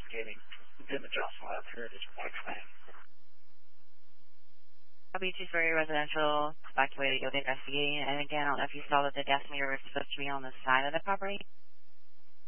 investigating within the Johnson Lab Heritage Park plan. Copy 2-story residential, back to where you'll be investigating. And again, I don't know if you saw that the gas meter was supposed to be on the side of the property.